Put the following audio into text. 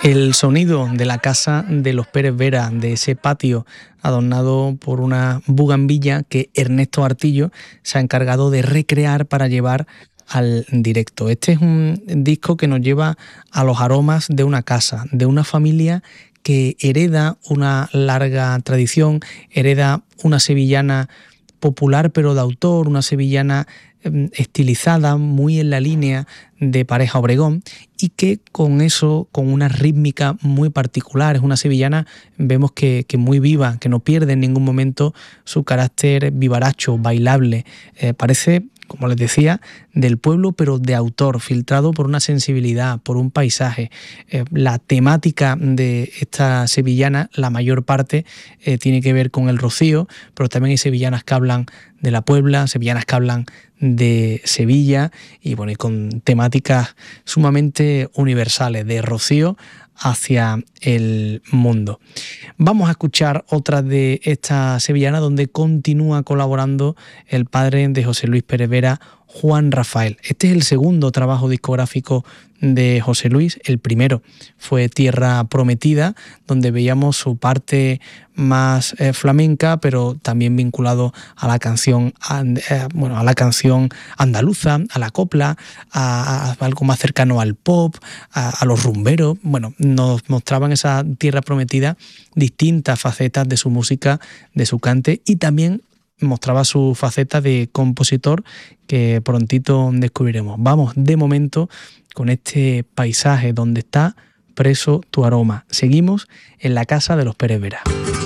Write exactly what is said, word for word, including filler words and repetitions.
El sonido de la casa de los Pérez Vera, de ese patio adornado por una bugambilla que Ernesto Artillo se ha encargado de recrear para llevar al directo. Este es un disco que nos lleva a los aromas de una casa, de una familia que hereda una larga tradición, hereda una sevillana popular pero de autor, una sevillana estilizada, muy en la línea de Pareja Obregón, y que con eso, con una rítmica muy particular, es una sevillana, vemos que, que muy viva, que no pierde en ningún momento su carácter vivaracho, bailable. Eh, parece, como les decía, del pueblo, pero de autor, filtrado por una sensibilidad, por un paisaje. Eh, la temática de esta sevillana, la mayor parte, eh, tiene que ver con el rocío, pero también hay sevillanas que hablan de la Puebla, sevillanas que hablan de Sevilla, y bueno, y con temáticas sumamente universales, de rocío hacia el mundo. Vamos a escuchar otra de esta sevillana donde continúa colaborando el padre de José Luis Pérez Vera, Juan Rafael. Este es el segundo trabajo discográfico de José Luis. El primero fue Tierra Prometida, donde veíamos su parte más eh, flamenca, pero también vinculado a la canción, eh, bueno, a la canción andaluza, a la copla, a, a algo más cercano al pop, a, a los rumberos. Bueno, nos mostraban esa Tierra Prometida distintas facetas de su música, de su cante, y también mostraba su faceta de compositor que prontito descubriremos. Vamos de momento con este paisaje donde está preso tu aroma. Seguimos en la casa de los Pérez Vera.